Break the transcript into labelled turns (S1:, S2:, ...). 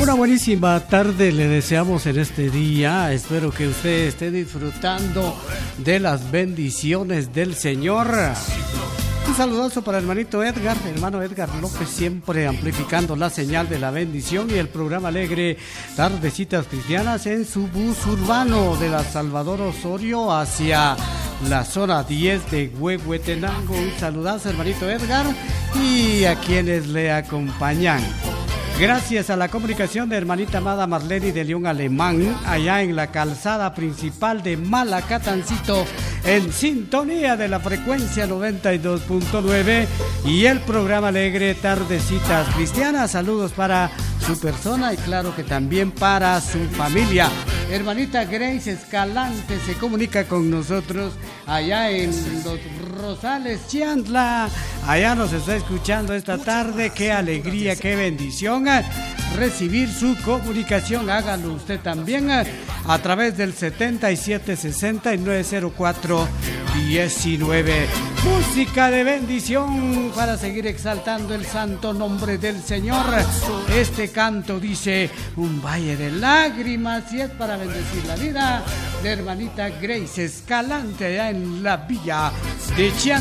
S1: Una buenísima tarde le deseamos en este día. Espero que usted esté disfrutando de las bendiciones del Señor. Un saludazo para el hermano Edgar López, siempre amplificando la señal de la bendición y el programa alegre Tardecitas Cristianas en su bus urbano de la Salvador Osorio hacia la zona 10 de Huehuetenango. Un saludazo, hermanito Edgar, y a quienes le acompañan. Gracias a la comunicación de hermanita amada Marlene de León Alemán, allá en la calzada principal de Malacatancito, en sintonía de la frecuencia 92.9 y el programa alegre Tardecitas Cristianas. Saludos para su persona y claro que también para su familia. Hermanita Grace Escalante se comunica con nosotros allá en Los Rosales, Chiantla. Allá nos está escuchando esta tarde. Qué alegría, qué bendición recibir su comunicación. Hágalo usted también a través del 77690419. Música de bendición para seguir exaltando el santo nombre del Señor. Este canto dice: un valle de lágrimas, y es para bendecir la vida de hermanita Grace Escalante allá en la villa de Chiantla.